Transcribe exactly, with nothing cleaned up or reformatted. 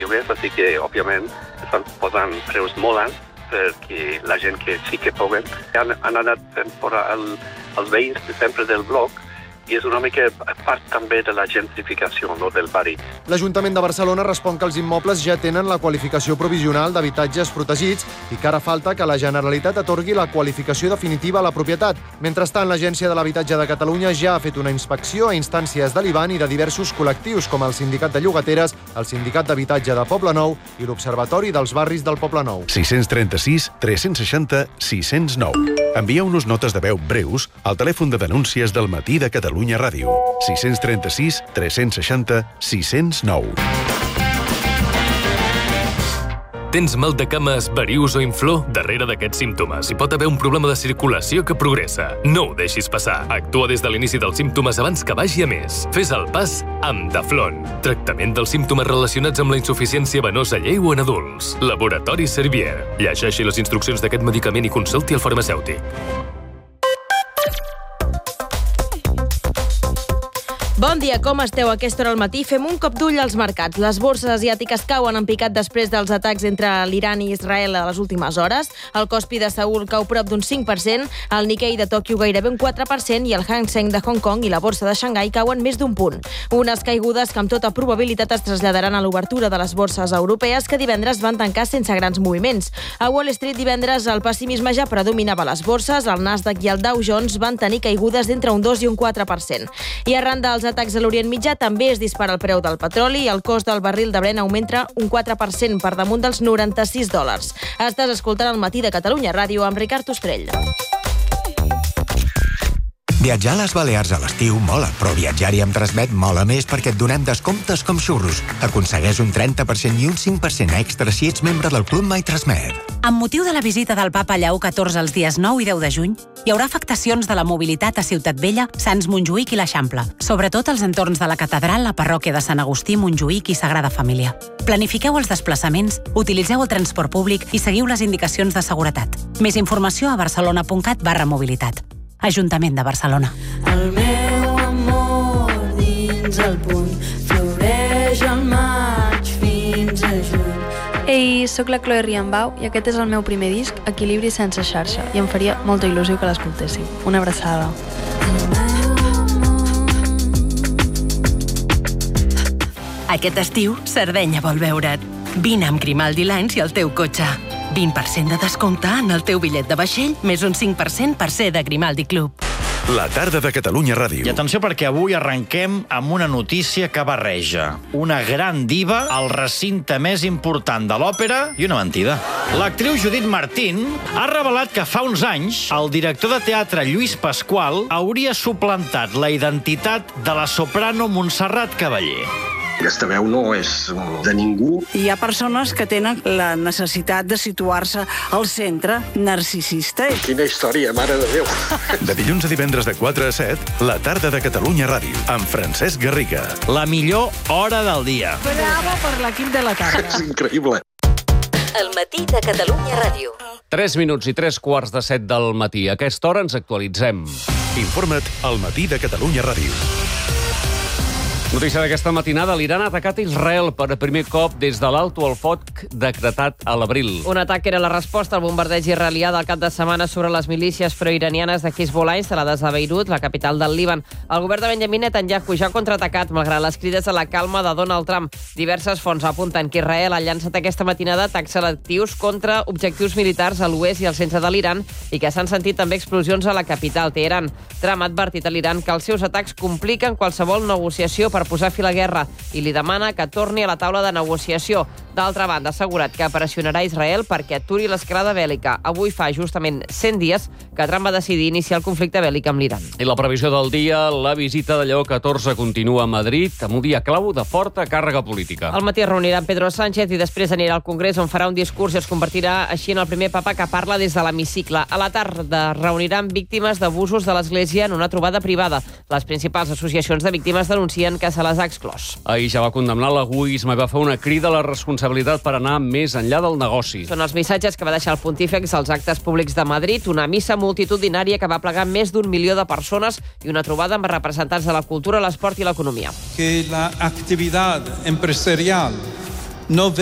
Així que, òbviament, estan posant preus molt alts perquè la gent que sí que puguen han, han anat fent fora el, els veïns de sempre del bloc i és una mica part també de la gentrificació, no, del barri. L'Ajuntament de Barcelona respon que els immobles ja tenen la qualificació provisional d'habitatges protegits i que ara falta que la Generalitat atorgui la qualificació definitiva a la propietat. Mentrestant, l'Agència de l'Habitatge de Catalunya ja ha fet una inspecció a instàncies de l'I B A N i de diversos col·lectius, com el Sindicat de Llogateres, el Sindicat d'Habitatge de Poblenou i l'Observatori dels Barris del Poblenou. sis tres sis, tres seixanta, sis zero nou. Envieu-nos notes de veu breus al telèfon de denúncies del Matí de Catalunya Ràdio. sis tres sis, tres seixanta, sis zero nou. Tens mal de cames, varius o inflor? Darrere d'aquests símptomes hi pot haver un problema de circulació que progressa. No ho deixis passar. Actua des de l'inici dels símptomes abans que vagi a més. Fes el pas amb Daflon. Tractament dels símptomes relacionats amb la insuficiència venosa lleu en adults. Laboratori Servier. Llegeixi les instruccions d'aquest medicament i consulti el farmacèutic. Bon dia, com esteu a aquesta hora al matí? Fem un cop d'ull als mercats. Les borses asiàtiques cauen en picat després dels atacs entre l'Iran i Israel a les últimes hores. El Kospi de Seül cau prop d'un cinc per cent, el Nikkei de Tòquio gairebé un quatre per cent i el Hang Seng de Hong Kong i la borsa de Xangai cauen més d'un punt. Unes caigudes que amb tota probabilitat es traslladaran a l'obertura de les borses europees que divendres van tancar sense grans moviments. A Wall Street divendres el pessimisme ja predominava a les borses, el Nasdaq i el Dow Jones van tenir caigudes d'entre un dos i un quatre per cent. I arran dels atacs a l'Orient Mitjà també es dispara el preu del petroli i el cost del barril de Brent augmenta un quatre per cent per damunt dels noranta-sis dòlars. Estàs escoltant el Matí de Catalunya Ràdio amb Ricard Ostrell. Viatjar a les Balears a l'estiu mola, però viatjar-hi amb Transmet mola més perquè et donem descomptes com xurros. Aconsegueix un trenta per cent i un cinc per cent extra si ets membre del Club My Transmet. Amb motiu de la visita del papa Lleó catorze els dies nou i deu de juny, hi haurà afectacions de la mobilitat a Ciutat Vella, Sants Montjuïc i l'Eixample, sobretot als entorns de la catedral, la parròquia de Sant Agustí, Montjuïc i Sagrada Família. Planifiqueu els desplaçaments, utilitzeu el transport públic i seguiu les indicacions de seguretat. Més informació a barcelona.cat barra mobilitat. Ajuntament de Barcelona. El meu amor dins el puny floreix al maig fins a juny. Ei, sóc la Chloe Riambau i aquest és el meu primer disc, Equilibri sense xarxa, i em faria molta il·lusió que l'escoltéssiu. Una abraçada. Aquest estiu, Sardenya vol veure't. Vine amb Grimaldi Lines i el teu cotxe. vint per cent de descompte en el teu bitllet de vaixell, més un cinc per cent per ser de Grimaldi Club. La tarda de Catalunya Ràdio. I atenció perquè avui arrenquem amb una notícia que barreja una gran diva al recinte més important de l'òpera i una mentida. L'actriu Judit Martín ha revelat que fa uns anys el director de teatre Lluís Pasqual hauria suplantat la identitat de la soprano Montserrat Cavaller. Aquesta veu no és de ningú. Hi ha persones que tenen la necessitat de situar-se al centre narcisista. Quina història, mare de Déu. De dilluns a divendres de quatre a set, la tarda de Catalunya Ràdio, amb Francesc Garriga. La millor hora del dia. Bravo per l'equip de la tarda. És increïble. El Matí de Catalunya Ràdio. Tres minuts i tres quarts de set del matí. A aquesta hora ens actualitzem. Informa't al Matí de Catalunya Ràdio. Notícia d'aquesta matinada, l'Iran ha atacat Israel per primer cop des de l'alto al foc decretat a l'abril. Un atac era la resposta al bombardeig israelià del cap de setmana sobre les milícies proiranianes de Hezbollah instal·lades a Beirut, la capital del Líban. El govern de Benjamin Netanyahu ja ha contraatacat, malgrat les crides a la calma de Donald Trump. Diverses fonts apunten que Israel ha llançat aquesta matinada atacs selectius contra objectius militars a l'oest i al centre de l'Iran i que s'han sentit també explosions a la capital, Teheran. Trump ha advertit a l'Iran que els seus atacs compliquen qualsevol negociació per posar fi a la guerra i li demana que torni a la taula de negociació. D'altra banda, ha assegurat que pressionarà Israel perquè aturi l'escalada bèl·lica. Avui fa justament cent dies que Trump va decidir iniciar el conflicte bèl·lic amb l'Iran. I la previsió del dia, la visita de Lleó catorze continua a Madrid amb un dia clau de forta càrrega política. Al matí reunirà amb Pedro Sánchez i després anirà al Congrés on farà un discurs i es convertirà així en el primer papa que parla des de l'hemicicle. A la tarda reunirà amb víctimes d'abusos de l'Església en una trobada privada. Les principals associacions de víctimes denuncien que se les ha exclòs. Ahir ja va condemnar l'egoisme i va fer una crida a la responsabilitat per anar més enllà del negoci. Són els missatges que va deixar el pontífex als actes públics de Madrid, una missa multitudinària que va plegar més d'un milió de persones i una trobada amb representants de la cultura, l'esport i l'economia. Que la actividad empresarial no